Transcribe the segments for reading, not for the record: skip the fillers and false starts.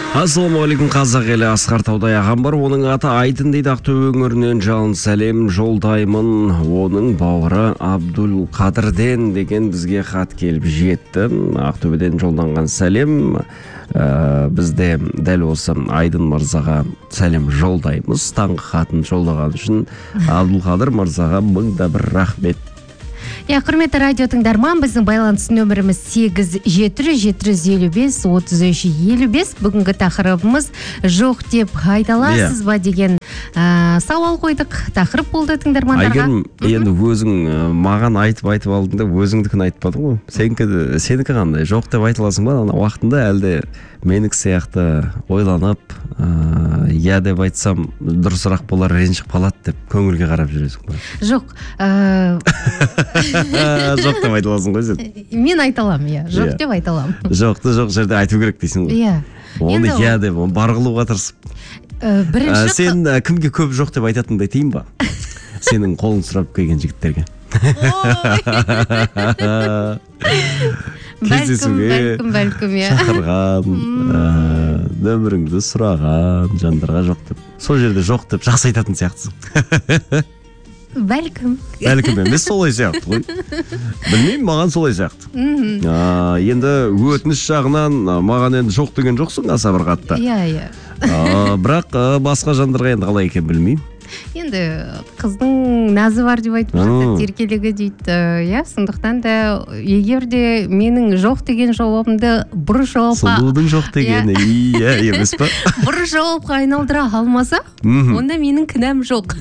Ассалаумағалейкум, қазақ елі. Асқар Таудай ағам бар, оның аты Айдын дейді. Ақтөбе өңірінен жалын сәлем жолдаймын. Оның бауыры Абдул Қадырден деген бізге хат келіп жетті. Ақтөбеден жолданған сәлем. Бізде дәл осы Айдын мырзаға сәлем жолдаймыз. Таңғы хатын жолдаған үшін Абдул Қадыр мырзаға мыңда бір рахмет. Құрметті радио тыңдарман, біздің байланыс нөміріміз 8-755-33-55. Бүгінгі тақырыбымыз жоқ деп айталасыз ба деген сауал қойдық. Тақырып болды тыңдармандарға. Айгерім, енді өзің маған айтып алдың да, өзіңдікін айтпадың ғой. Сенікі қандай? Жоқ деп айтыласың ба ана уақытында, әлде менікі сияқты ойланып, я деп айтсам дұрысырақ болар, ренжіп қалады деп көңілге қарап жүресің ба? Жоқ. Жоқ деп айтыласың ғой сен. Мен айталам, жоқ деп айталам. Жоқты жоқ жерде айту керек дейсің ғой. Оны я деп, бар қылуға тырысып. Сен кімге көп жоқ деп айтатындай тиін ба? Сенің қолын сұрап келген жігіттерге. Бәлкім, шақырған, нөміріңді сұраған жандарға жоқ деп. Сол жерде жоқ деп жақсы айтатын сияқтысың. Бәлкім емес, солай сияқты ғой. Білмеймін, маған солай сияқты. Енді өтініш жағынан маған енді жоқ деген жоқсың аса бір қатты. Бірақ басқа жандарға енді қалай екен білмеймін. Енді қыздың назы бар деп айтып жатыр, еркелігі дейді. Сондықтан да егер де менің жоқ деген жауабымды бұрыс жауапқа, сұлудың жоқ дегені емес па? Бұрыс жауапқа айналдыра алмаса, онда менің кінәм жоқ.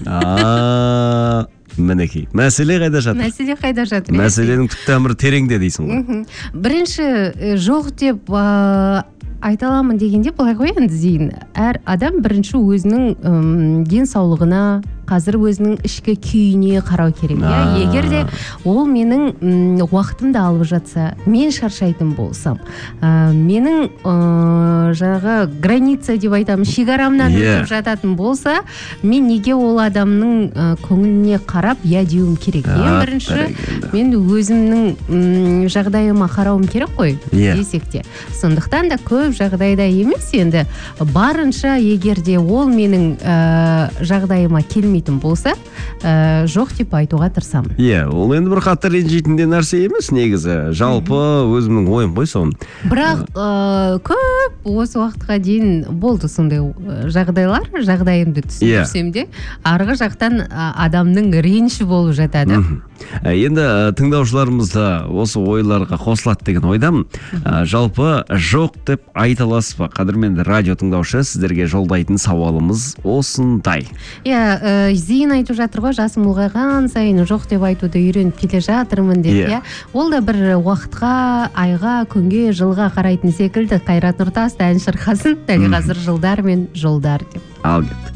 Мінекей, мәселе қайда жатыр? Мәселенің түп тамыры тереңде дейсің ғой. Бірінші жоқ деп айталамын дегенде былай ғой, енді дейін, әр адам бірінші өзінің денсаулығына, қазір өзінің ішкі күйіне қарау керек. Егер де ол менің уақытымды алып жатса, мен шаршайтын болсам, менің жаңағы граница деп айтамын, шекарамнан өтіп жататын болса, мен неге ол адамның көңіліне қарап деуім керек? Ең бірінші мен өзімнің жағдайыма қарауым керек қой, десек те. Сондықтан да көп жағдайда емес, енді барынша егер де ол менің жағдайыма келмей болса, жоқ деп айтуға тырысамын. Ол енді бір қатты ренжитін нәрсе емес негізі. Жалпы өзімнің ойым ғой соны. Бірақ көп осы уақытқа дейін болды сондай жағдайлар, жағдайымды түсіндірсем де, арғы жақтан адамның реніші болып жатады. Енді тыңдаушыларымыз да осы ойларға қосылады деген ойдамын. Жалпы жоқ деп айта аласыз ба? Қадірменді радио тыңдаушы, сіздерге жолдайтын сауалымыз осындай. Зейін айтып жатыр ғой, жасым ұлғайған сайын жоқ деп айтуды үйреніп келе жатырмын деп. Ол да бір уақытқа, айға, күнге, жылға қарайтын секілді. Қайрат Нұртас ән шырқасын, дәл қазір жылдар мен жолдар деп. Ал кет.